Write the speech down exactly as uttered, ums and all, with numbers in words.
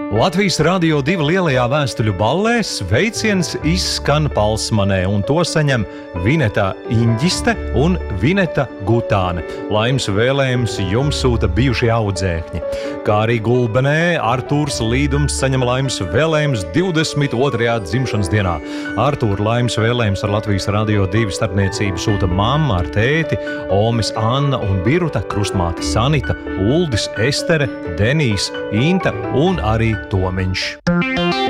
Latvijas Radio divi lielajā vēstuļu ballē sveiciens izskan Palsmanē, un to saņem Vineta Inģiste un Vineta Gutāne. Laimes vēlējums jums sūta bijušie audzēkņi. Kā arī Gulbenē Artūrs Līdums saņem laimes vēlējums divdesmit otrajā dzimšanas dienā. Artūra laimes vēlējums ar Latvijas Radio divi starpniecību sūta mamma ar tēti, Omis Anna un Biruta, krustmāte Sanita, Uldis, Estere, Denijs, Inta un arī Tomiņš.